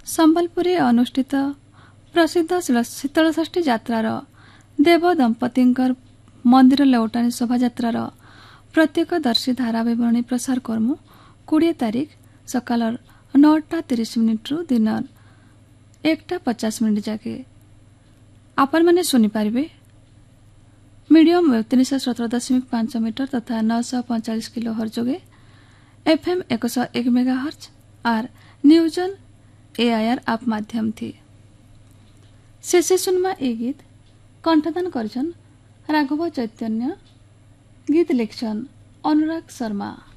ସମ୍ବଲପୁରରେ ଅନୁଷ୍ଠିତ ପ୍ରସିଦ୍ଧ ଶୀତଳଷଷ୍ଠୀ ଯାତ୍ରାର ଦେବ ଦମ୍ପତିଙ୍କର ମନ୍ଦିର ଲେଉଟାଣୀ ଶୋଭାଯାତ୍ରାର ପ୍ରତ୍ୟେକଦର୍ଶୀ ଧାରାବିବରଣୀ ପ୍ରସାର କର୍ମୁ 20 ତାରିଖ ସକାଳ 9:30 ଦିନ 1:50 ଯାକେ। ଆପଣମାନେ ଶୁଣିପାରିବେ ମିଡିୟମ୍ ୱେଭ୍ 317.5 ମିଟର ତଥା 945 କିଲୋ ହର୍ଜ ଯୋଗେ FM 101 मेगाहर्ज आर न्यूजन AIR आप माध्यम थी। शेषे सुनमा ए गीत कंठदान करछन राघव चैतन्य, गीत लिखछन अनुराग शर्मा।